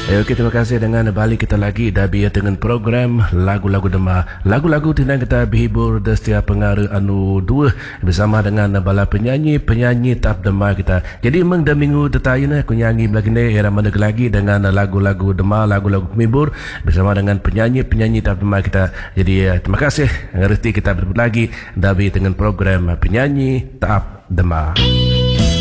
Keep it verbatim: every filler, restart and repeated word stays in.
Eh, Okey, terima kasih dengan balik kita lagi Dabi dengan program Lagu-Lagu Dema. Lagu-lagu tinang kita berhibur di setiap pengaruh anu dua bersama dengan bala penyanyi-penyanyi tap Dema kita. Jadi memang dah minggu tetayu ni aku nyanyi belakang ni era mana lagi dengan lagu-lagu Dema, lagu-lagu penghibur bersama dengan penyanyi-penyanyi tap Dema kita. Jadi eh, terima kasih. Ngerti kita bertemu lagi Dabi dengan program penyanyi tap Dema.